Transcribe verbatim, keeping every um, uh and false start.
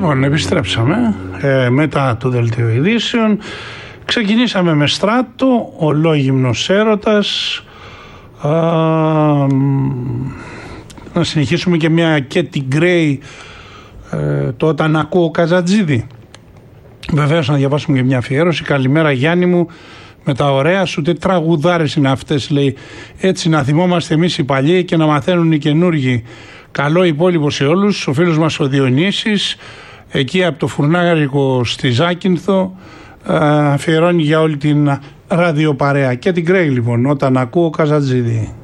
Λοιπόν, επιστρέψαμε ε, μετά το δελτίο ειδήσεων. Ξεκινήσαμε με Στράτο, ολόγυμνος έρωτας. Α, να συνεχίσουμε και μια Κέτι Γκρέι, ε, το Όταν ακούω Καζατζίδη. Βεβαίως να διαβάσουμε και μια αφιέρωση. Καλημέρα Γιάννη μου, με τα ωραία σου, τι τραγουδάρες είναι αυτές, λέει. Έτσι να θυμόμαστε εμείς οι παλιοί και να μαθαίνουν οι καινούργοι. Καλό υπόλοιπο σε όλους. Ο φίλος μας ο Διονύσης, εκεί από το Φουρνάρικο στη Ζάκυνθο, αφιερώνει για όλη την ραδιοπαρέα. Και την Γκρέι λοιπόν, Όταν ακούω Καζατζίδη.